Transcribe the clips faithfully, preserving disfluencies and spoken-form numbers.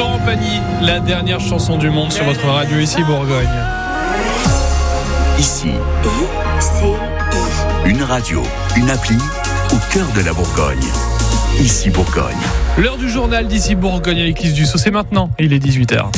Florent Pagny, la dernière chanson du monde sur votre radio ici Bourgogne. Ici, une radio, une appli au cœur de la Bourgogne. Ici Bourgogne. L'heure du journal d'ici Bourgogne avec Lise Dussault, c'est maintenant, il est dix-huit heures.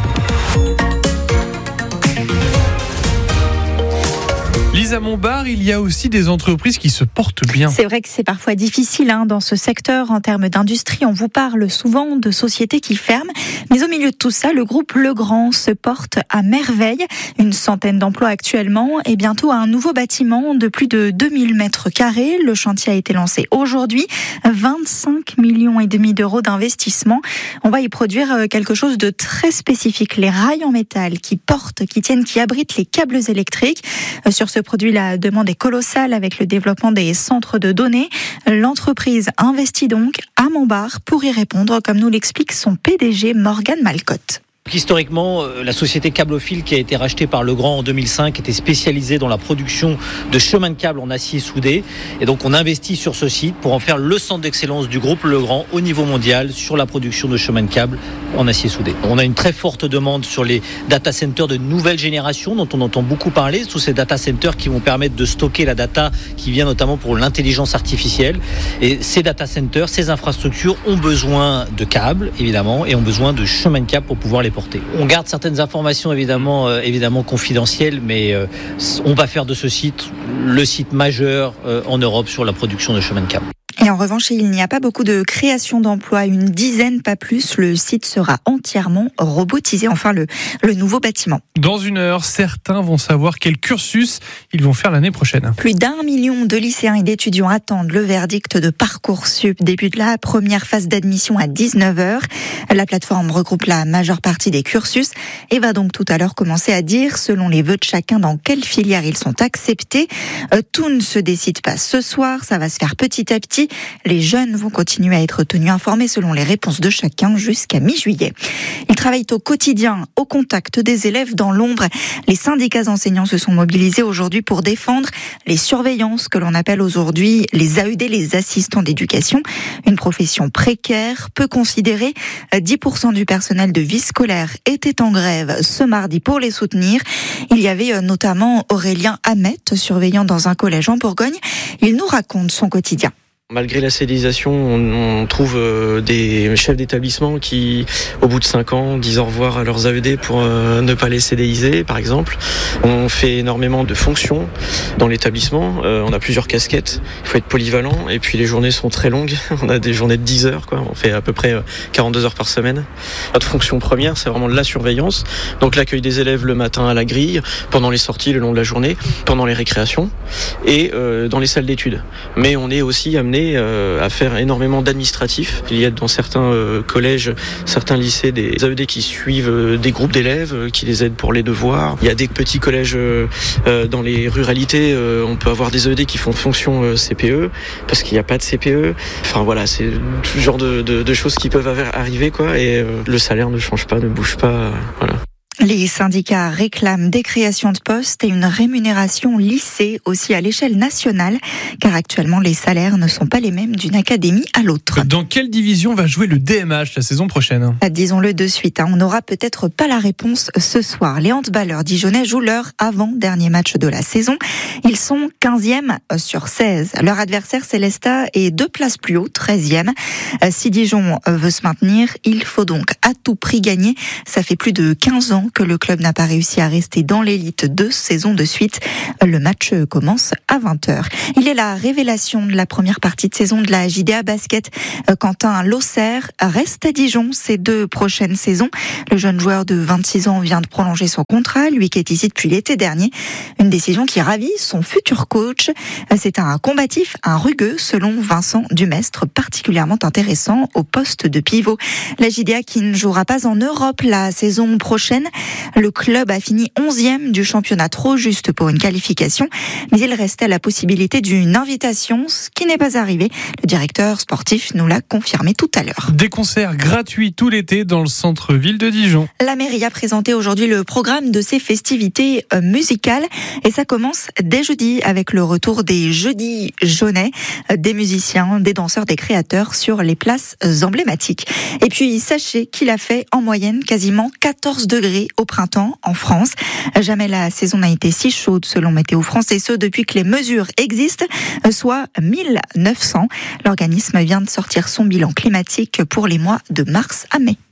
Lisa Montbard, il y a aussi des entreprises qui se portent bien. C'est vrai que c'est parfois difficile hein, dans ce secteur en termes d'industrie. On vous parle souvent de sociétés qui ferment. Mais au milieu de tout ça, le groupe Legrand se porte à merveille. Une centaine d'emplois actuellement et bientôt un nouveau bâtiment de plus de deux mille mètres carrés. Le chantier a été lancé aujourd'hui. vingt-cinq millions et demi d'euros d'investissement. On va y produire quelque chose de très spécifique. Les rails en métal qui portent, qui tiennent, qui abritent les câbles électriques. Sur ce produit, la demande est colossale avec le développement des centres de données. L'entreprise investit donc à Montbard pour y répondre, comme nous l'explique son P D G Morgane Malcotte. Historiquement, la société Cablophile qui a été rachetée par Legrand en deux mille cinq était spécialisée dans la production de chemins de câbles en acier soudé. Et donc on investit sur ce site pour en faire le centre d'excellence du groupe Legrand au niveau mondial sur la production de chemins de câbles en acier soudé. On a une très forte demande sur les data centers de nouvelle génération dont on entend beaucoup parler, tous ces data centers qui vont permettre de stocker la data qui vient notamment pour l'intelligence artificielle. Et ces data centers, ces infrastructures ont besoin de câbles évidemment et ont besoin de chemins de câbles pour pouvoir les porter. On garde certaines informations évidemment, euh, évidemment confidentielles, mais euh, on va faire de ce site le site majeur euh, en Europe sur la production de chemins de câbles. Et en revanche, il n'y a pas beaucoup de création d'emplois, une dizaine, pas plus. Le site sera entièrement robotisé, enfin le, le nouveau bâtiment. Dans une heure, certains vont savoir quel cursus ils vont faire l'année prochaine. Plus d'un million de lycéens et d'étudiants attendent le verdict de Parcoursup. Début de la première phase d'admission à dix-neuf heures. La plateforme regroupe la majeure partie des cursus et va donc tout à l'heure commencer à dire, selon les vœux de chacun, dans quelle filière ils sont acceptés. Tout ne se décide pas ce soir, ça va se faire petit à petit. Les jeunes vont continuer à être tenus informés selon les réponses de chacun jusqu'à mi-juillet. Ils travaillent au quotidien, au contact des élèves dans l'ombre. Les syndicats enseignants se sont mobilisés aujourd'hui pour défendre les surveillances que l'on appelle aujourd'hui les A E D, les assistants d'éducation. Une profession précaire, peu considérée. dix pour cent du personnel de vie scolaire était en grève ce mardi pour les soutenir. Il y avait notamment Aurélien Hamet, surveillant dans un collège en Bourgogne. Il nous raconte son quotidien. Malgré la cédélisation, on, on trouve euh, des chefs d'établissement qui, au bout de cinq ans, disent au revoir à leurs A E D pour euh, ne pas les cédéiser, par exemple. On fait énormément de fonctions dans l'établissement. Euh, on a plusieurs casquettes. Il faut être polyvalent. Et puis les journées sont très longues. On a des journées de dix heures, quoi. On fait à peu près quarante-deux heures par semaine. Notre fonction première, c'est vraiment la surveillance. Donc l'accueil des élèves le matin à la grille, pendant les sorties le long de la journée, pendant les récréations et euh, dans les salles d'études. Mais on est aussi amené à faire énormément d'administratifs. Il y a dans certains euh, collèges, certains lycées, des A E D qui suivent euh, des groupes d'élèves, euh, qui les aident pour les devoirs. Il y a des petits collèges euh, euh, dans les ruralités, euh, on peut avoir des A E D qui font fonction euh, C P E, parce qu'il n'y a pas de C P E. Enfin voilà, c'est tout genre de, de, de choses qui peuvent arriver, quoi, et euh, le salaire ne change pas, ne bouge pas, euh, voilà. Les syndicats réclament des créations de postes et une rémunération lissée aussi à l'échelle nationale, car actuellement les salaires ne sont pas les mêmes d'une académie à l'autre. Dans quelle division va jouer le D M H la saison prochaine ? Disons-le de suite, hein, on n'aura peut-être pas la réponse ce soir. Les handballeurs dijonnais jouent leur avant-dernier match de la saison. Ils sont quinzième sur seize. Leur adversaire Célestat est deux places plus haut, treizième. Si Dijon veut se maintenir, il faut donc à tout prix gagner. Ça fait plus de quinze ans que le club n'a pas réussi à rester dans l'élite deux saisons de suite. Le match commence à vingt heures. Il est la révélation de la première partie de saison de la J D A Basket. Quentin Losser reste à Dijon ces deux prochaines saisons. Le jeune joueur de vingt-six ans vient de prolonger son contrat, lui qui est ici depuis l'été dernier. Une décision qui ravit son futur coach. C'est un combatif, un rugueux, selon Vincent Dumestre, particulièrement intéressant au poste de pivot. La J D A qui ne jouera pas en Europe la saison prochaine. Le club a fini onzième du championnat, trop juste pour une qualification, mais il restait la possibilité d'une invitation, ce qui n'est pas arrivé. Le directeur sportif nous l'a confirmé tout à l'heure. Des concerts gratuits tout l'été dans le centre-ville de Dijon. La mairie a présenté aujourd'hui le programme de ses festivités musicales et ça commence dès jeudi avec le retour des Jeudis Jaunais, des musiciens, des danseurs, des créateurs sur les places emblématiques. Et puis sachez qu'il a fait en moyenne quasiment quatorze degrés au printemps en France. Jamais la saison n'a été si chaude selon Météo France et ce depuis que les mesures existent, soit mille neuf cents. L'organisme vient de sortir son bilan climatique pour les mois de mars à mai.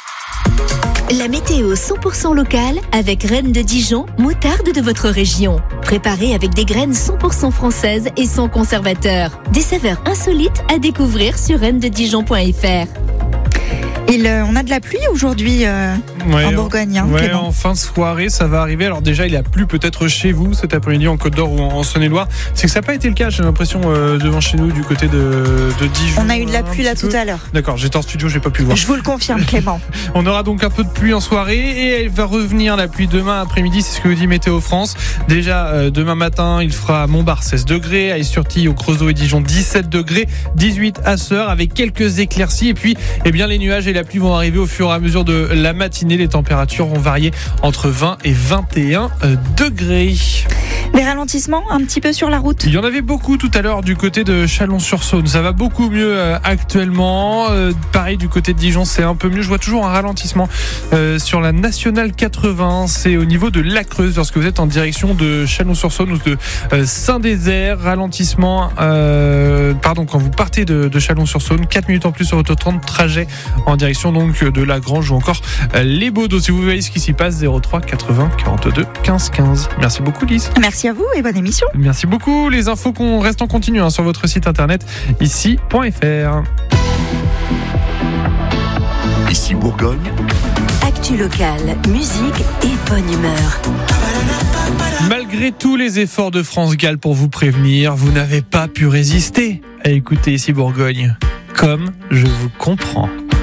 La météo cent pour cent locale avec Reine de Dijon, moutarde de votre région. Préparée avec des graines cent pour cent françaises et sans conservateur. Des saveurs insolites à découvrir sur reine de dijon point f r. Il, euh, on a de la pluie aujourd'hui euh, ouais, en Bourgogne. Hein, ouais, en fin de soirée, ça va arriver. Alors déjà, il a plu peut-être chez vous cet après-midi en Côte d'Or ou en, en Saône-et-Loire. C'est que ça n'a pas été le cas, j'ai l'impression, euh, devant chez nous, du côté de, de Dijon. On a eu de la pluie là tout à l'heure. D'accord, j'étais en studio, j'ai pas pu le voir. Je vous le confirme, Clément. On aura donc un peu de pluie en soirée et elle va revenir la pluie demain après-midi, c'est ce que dit Météo France. Déjà, euh, demain matin, il fera à Montbard seize degrés, à Is-sur-Tille, au Creusot et Dijon dix-sept degrés, dix-huit à Sœur avec quelques éclaircies. Et puis, eh bien, les nuages et la pluie vont arriver au fur et à mesure de la matinée. Les températures vont varier entre vingt et vingt et un degrés. Des ralentissements un petit peu sur la route. Il y en avait beaucoup tout à l'heure du côté de Chalon-sur-Saône. Ça va beaucoup mieux euh, actuellement. Euh, pareil du côté de Dijon, c'est un peu mieux. Je vois toujours un ralentissement euh, sur la nationale quatre-vingts. C'est au niveau de la Creuse lorsque vous êtes en direction de Chalon-sur-Saône ou de euh, Saint-Désert. Ralentissement, euh, pardon, quand vous partez de, de Chalon-sur-Saône, quatre minutes en plus sur votre temps de trajet en direction donc de la Grange ou encore euh, les Baudeaux. Si vous voyez ce qui s'y passe, zéro trois quatre-vingts quarante-deux quinze quinze. Merci beaucoup Lise. Merci à vous et bonne émission. Merci beaucoup. Les infos qu'on reste en continu hein, sur votre site internet ici point f r. Ici Bourgogne. Actu locale, musique et bonne humeur. Malgré tous les efforts de France Gall pour vous prévenir, vous n'avez pas pu résister à écouter Ici Bourgogne. Comme je vous comprends.